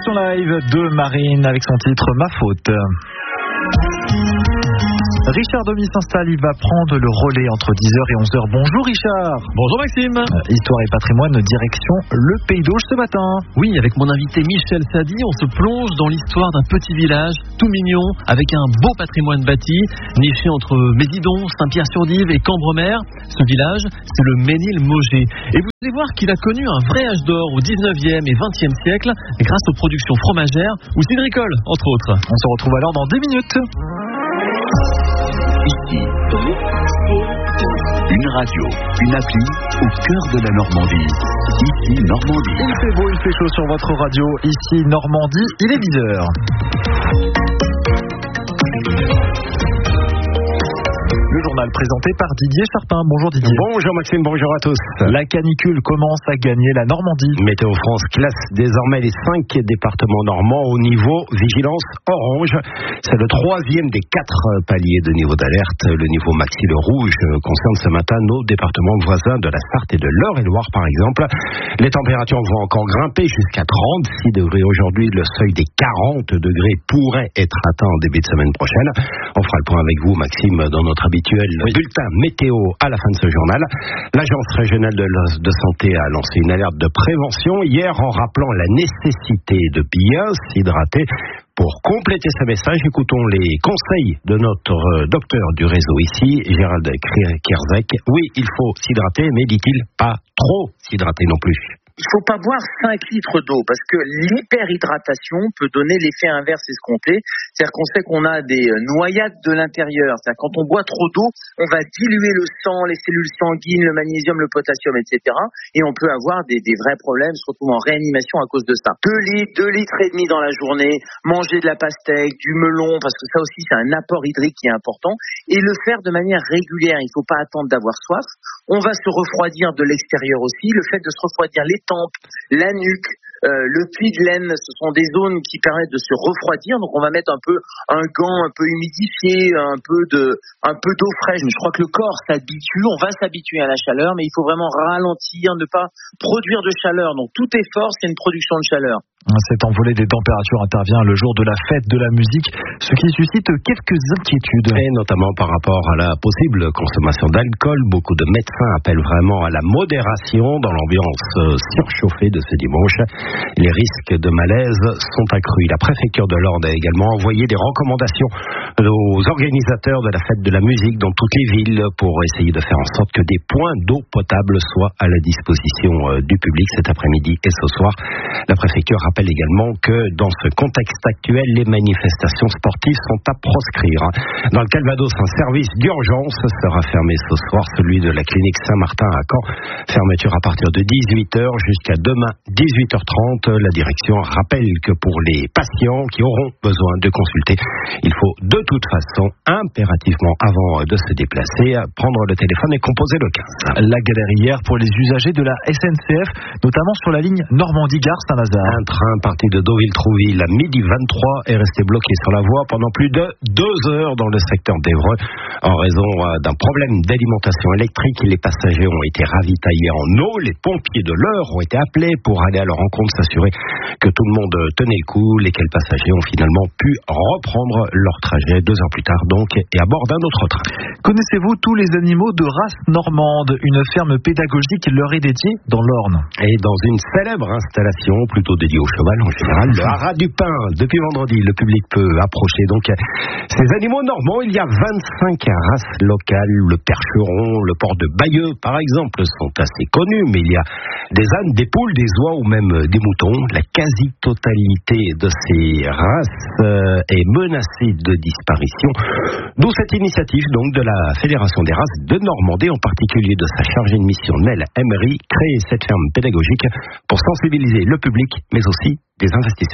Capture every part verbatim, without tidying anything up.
version live de Marine avec son titre Ma faute. Richard Domi s'installe, il va prendre le relais entre dix heures et onze heures. Bonjour Richard. Bonjour Maxime. Euh, Histoire et patrimoine, direction le Pays d'Auge ce matin. Oui, avec mon invité Michel Sadi, on se plonge dans l'histoire d'un petit village tout mignon, avec un beau patrimoine bâti, niché entre Mézidon, Saint-Pierre-sur-Dive et Cambremer. Ce village, c'est le Ménil-Mogé. Et vous allez voir qu'il a connu un vrai âge d'or au dix-neuvième et vingtième siècle, grâce aux productions fromagères ou cidricoles, entre autres. On se retrouve alors dans deux minutes. Ici, une radio, une appli au cœur de la Normandie. Ici, Normandie. Il fait beau, il fait chaud sur votre radio. Ici, Normandie, il est dix heures. Le journal présenté par Didier Charpin. Bonjour Didier. Bonjour Maxime, bonjour à tous. La canicule commence à gagner la Normandie. Météo France classe désormais les cinq départements normands au niveau vigilance orange. C'est le troisième des quatre paliers de niveau d'alerte. Le niveau maxi, le rouge, concerne ce matin nos départements voisins de la Sarthe et de l'Eure-et-Loire par exemple. Les températures vont encore grimper jusqu'à trente-six degrés aujourd'hui. Le seuil des quarante degrés pourrait être atteint en début de semaine prochaine. On fera le point avec vous Maxime dans notre habituel oui. bulletin météo à la fin de ce journal. L'Agence régionale de, de santé a lancé une alerte de prévention hier en rappelant la nécessité de bien s'hydrater. Pour compléter ce message, écoutons les conseils de notre docteur du réseau ici, Gérald Kierzek. Oui, il faut s'hydrater, mais dit-il, pas trop s'hydrater non plus. Il ne faut pas boire cinq litres d'eau parce que l'hyperhydratation peut donner l'effet inverse escompté. C'est-à-dire qu'on sait qu'on a des noyades de l'intérieur. C'est-à-dire quand on boit trop d'eau, on va diluer le sang, les cellules sanguines, le magnésium, le potassium, et cetera. Et on peut avoir des, des vrais problèmes, surtout en réanimation à cause de ça. Deux litres, deux litres et demi dans la journée, manger de la pastèque, du melon, parce que ça aussi c'est un apport hydrique qui est important. Et le faire de manière régulière. Il ne faut pas attendre d'avoir soif. On va se refroidir de l'extérieur aussi. Le fait de se refroidir les tempes, la nuque, euh, le pli de laine, ce sont des zones qui permettent de se refroidir. Donc on va mettre un peu un gant un peu humidifié, un peu de, un peu d'eau fraîche. Mais je crois que le corps s'habitue, on va s'habituer à la chaleur, mais il faut vraiment ralentir, ne pas produire de chaleur. Donc tout effort, c'est une production de chaleur. Cette envolée des températures intervient le jour de la fête de la musique, ce qui suscite quelques inquiétudes. Et notamment par rapport à la possible consommation d'alcool. Beaucoup de médecins appellent vraiment à la modération dans l'ambiance surchauffée de ce dimanche. Les risques de malaise sont accrus. La préfecture de l'Orne a également envoyé des recommandations aux organisateurs de la fête de la musique dans toutes les villes pour essayer de faire en sorte que des points d'eau potable soient à la disposition du public cet après-midi et ce soir. La préfecture rappelle également que dans ce contexte actuel, les manifestations sportives sont à proscrire. Dans le Calvados, un service d'urgence sera fermé ce soir, celui de la clinique Saint-Martin à Caen. Fermeture à partir de dix-huit heures jusqu'à demain dix-huit heures trente. La direction rappelle que pour les patients qui auront besoin de consulter, il faut de toute façon impérativement avant de se déplacer prendre le téléphone et composer le quinze. La galère hier pour les usagers de la S N C F, notamment sur la ligne Normandie-Gare Saint-Lazare. Un train parti de Deauville-Trouville à midi vingt-trois est resté bloqué sur la voie pendant plus de deux heures dans le secteur d'Évreux en raison d'un problème d'alimentation électrique. Les passagers ont été ravitaillés en eau. Les pompiers de l'Eure ont été appelés pour aller à leur rencontre, s'assurer que tout le monde tenait le coup. Lesquels passagers ont finalement pu reprendre leur trajet deux heures plus tard donc et à bord d'un autre train. Connaissez-vous tous les animaux de race normande? Une ferme pédagogique leur est dédiée dans l'Orne. Et dans une célèbre installation plutôt dédiée au cheval en général, le haras du Pin. Depuis vendredi, le public peut approcher donc ces animaux normands. Il y a vingt-cinq races locales. Le percheron, le porc de Bayeux par exemple sont assez connus, mais il y a des ânes, des poules, des oies ou même des moutons. La quasi-totalité de ces races euh, est menacée de disparition. D'où cette initiative donc de la Fédération des races de Normandie, en particulier de sa chargée de mission Nel Emery, créer cette ferme pédagogique pour sensibiliser le public mais aussi des investisseurs.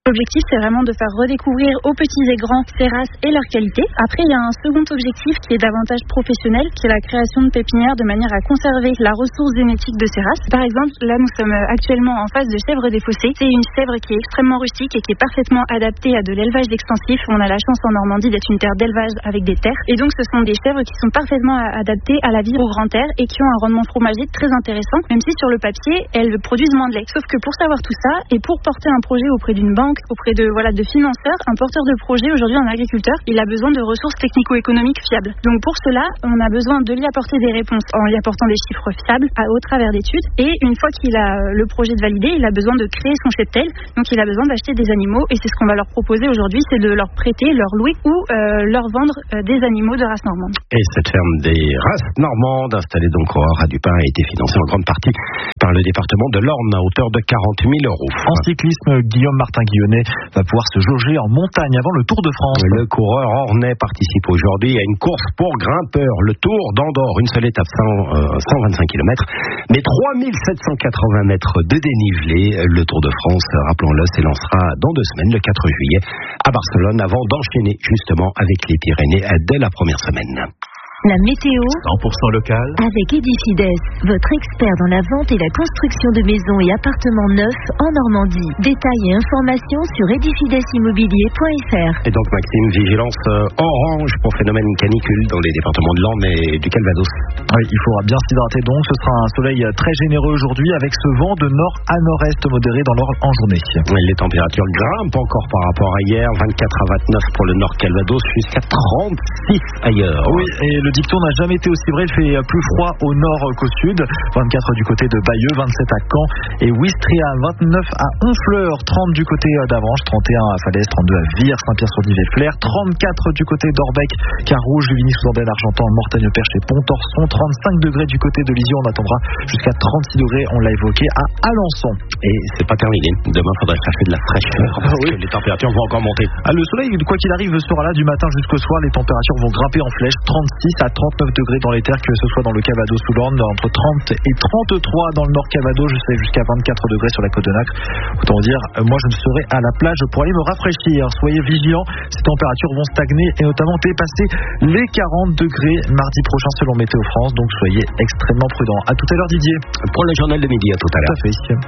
L'objectif, c'est vraiment de faire redécouvrir aux petits et grands ces races et leurs qualités. Après, il y a un second objectif qui est davantage professionnel, qui est la création de pépinières de manière à conserver la ressource génétique de ces races. Par exemple, là, nous sommes actuellement en face de chèvre des fossés. C'est une chèvre qui est extrêmement rustique et qui est parfaitement adaptée à de l'élevage extensif. On a la chance en Normandie d'être une terre d'élevage avec des terres. Et donc, ce sont des chèvres qui sont parfaitement adaptées à la vie au grand air et qui ont un rendement fromager très intéressant, même si sur le papier, elles produisent moins de lait. Sauf que pour savoir tout ça et pour porter un projet auprès d'une banque, auprès de, voilà, de financeurs, un porteur de projet aujourd'hui, un agriculteur, il a besoin de ressources technico-économiques fiables. Donc pour cela, on a besoin de lui apporter des réponses en lui apportant des chiffres fiables à, au travers d'études. Et une fois qu'il a le projet de valider, il a besoin de créer son cheptel. Donc il a besoin d'acheter des animaux et c'est ce qu'on va leur proposer aujourd'hui, c'est de leur prêter, leur louer ou euh, leur vendre euh, des animaux de race normande. Et cette ferme des races normandes installée donc au Haras du Pin a été financée en grande partie par le département de l'Orne à hauteur de quarante mille euros. En cyclisme, Guillaume Martin-Guillonnet va pouvoir se jauger en montagne avant le Tour de France. Le coureur ornais participe aujourd'hui à une course pour grimpeurs, le Tour d'Andorre, une seule étape, cent vingt-cinq kilomètres, mais trois mille sept cent quatre-vingts mètres de dénivelé. Le Tour de France, rappelons-le, s'élancera dans deux semaines, le quatre juillet, à Barcelone, avant d'enchaîner justement avec les Pyrénées dès la première semaine. La météo cent pour cent local avec Edifides, votre expert dans la vente et la construction de maisons et appartements neufs en Normandie. Détails et informations sur edifidesimmobilier point f r. Et donc Maxime, vigilance orange pour phénomène canicule dans les départements de l'Orne et du Calvados. Oui, il faudra bien s'hydrater donc. Ce sera un soleil très généreux aujourd'hui avec ce vent de nord à nord-est modéré dans l'Orne en journée. Les températures grimpent encore par rapport à hier, vingt-quatre à vingt-neuf pour le nord Calvados, jusqu'à trente-six ailleurs. Oui, et le dicton n'a jamais été aussi vrai. Il fait plus froid au nord qu'au sud. vingt-quatre du côté de Bayeux, vingt-sept à Caen et Ouistreham, vingt-neuf à Honfleur, trente du côté d'Avranches, trente et un à Falaise, trente-deux à Vire, Saint-Pierre-sur-Dive et Flers, trente-quatre du côté d'Orbec, Carouge, Juvigny-sous-Andenne, Argentan, Mortagne-Perche et Pontorson, trente-cinq degrés du côté de Lisieux. On attendra jusqu'à trente-six degrés, on l'a évoqué, à Alençon. Et c'est pas terminé. Demain, il faudrait chercher de la fraîcheur parce ah oui. que les températures vont encore monter. Ah, le soleil, quoi qu'il arrive, sera là du matin jusqu'au soir. Les températures vont grimper en flèche, trente-six à trente-neuf degrés dans les terres, que ce soit dans le Calvados ou l'Orne, entre trente et trente-trois dans le nord Calvados, je sais jusqu'à vingt-quatre degrés sur la côte de Nacre. Autant dire, moi je ne serai à la plage pour aller me rafraîchir. Soyez vigilants, ces températures vont stagner et notamment dépasser les quarante degrés mardi prochain selon Météo France, donc soyez extrêmement prudents. À tout à l'heure Didier. Pour le journal de midi, à tout à l'heure. Tout à fait.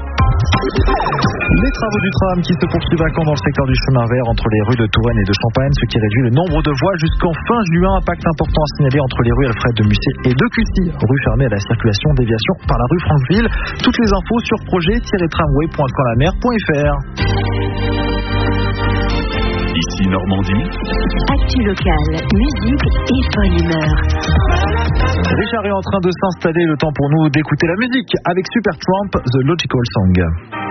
Les travaux du tram qui se poursuivent à Caen dans le secteur du chemin vert entre les rues de Touraine et de Champagne, ce qui réduit le nombre de voies jusqu'en fin juin. Impact important à signaler entre les rues Alfred de Musset et de Cussy, rue fermée à la circulation, déviation par la rue Franqueville. Toutes les infos sur projet-tramway point camp la mer point f r. Ici Normandie. Actu locale, musique et bonne humeur. Richard est en train de s'installer, le temps pour nous d'écouter la musique avec Supertramp, The Logical Song.